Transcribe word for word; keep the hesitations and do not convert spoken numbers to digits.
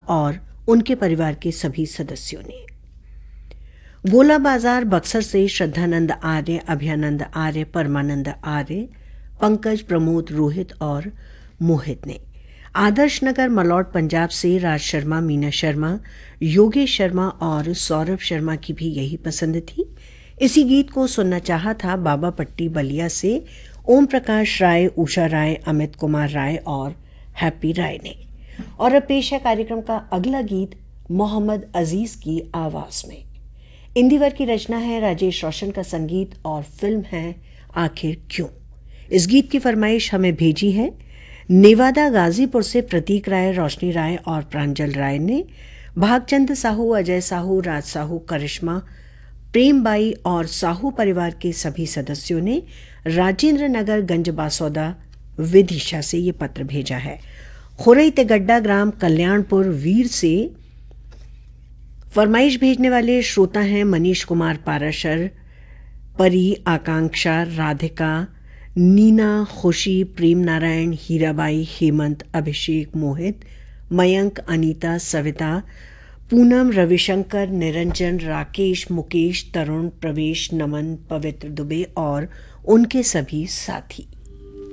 और उनके परिवार के सभी सदस्यों ने। गोला बाजार बक्सर से श्रद्धानंद आर्य, अभयानंद आर्य, परमानंद आर्य, पंकज, प्रमोद, रोहित और मोहित ने। आदर्श नगर मलौट पंजाब से राज शर्मा, मीना शर्मा, योगेश शर्मा और सौरभ शर्मा की भी यही पसंद थी। इसी गीत को सुनना चाहा था बाबा पट्टी बलिया से ओम प्रकाश राय, उषा राय, अमित कुमार राय और हैप्पी राय ने। और अब पेश है कार्यक्रम का अगला गीत मोहम्मद अजीज की आवाज में। इंदिवर की रचना है, राजेश रोशन का संगीत और फिल्म है आखिर क्यों। इस गीत की फरमाइश हमें भेजी है नेवादा गाजीपुर से प्रतीक राय, रोशनी राय और प्रांजल राय ने। भागचंद साहू, अजय साहू, राज साहू, करिश्मा, प्रेमबाई और साहू परिवार के सभी सदस्यों ने राजेंद्र नगर गंज बासौदा विदिशा से ये पत्र भेजा है। खुरई तेगड्डा ग्राम कल्याणपुर वीर से फरमाइश भेजने वाले श्रोता हैं मनीष कुमार पाराशर, परी, आकांक्षा, राधिका, नीना, खुशी, प्रेम नारायण, हीराबाई, हेमंत, अभिषेक, मोहित, मयंक, अनीता, सविता, पूनम, रविशंकर, निरंजन, राकेश, मुकेश, तरुण, प्रवेश, नमन, पवित्र दुबे और उनके सभी साथी।